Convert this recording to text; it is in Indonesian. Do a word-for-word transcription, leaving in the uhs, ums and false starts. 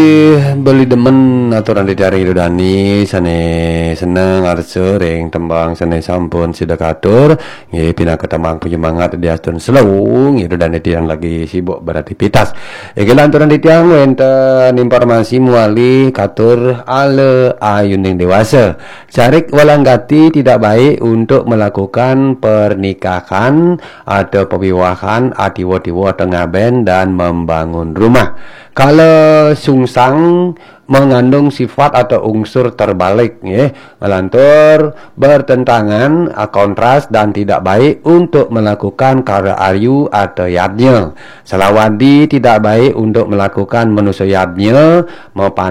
beli demen aturan dicari dani sane seneng arep sering tembang sane sampun sida katur nggih pina ketembang penyemangat di astun selawung itu dan yang lagi sibuk beraktivitas. Iki lanturan ditiang wonten informasi muali katur ale ayuning dewasa. Carik walanggati tidak baik untuk melakukan pernikahan atau pewiwahan adiwo-diwo tengah ben dan membangun rumah. Kalau sungsang mengandung sifat atau unsur terbalik ya, melantur bertentangan, kontras dan tidak baik untuk melakukan karya ayu atau yadnya. Selawadi tidak baik untuk melakukan manusia yadnya,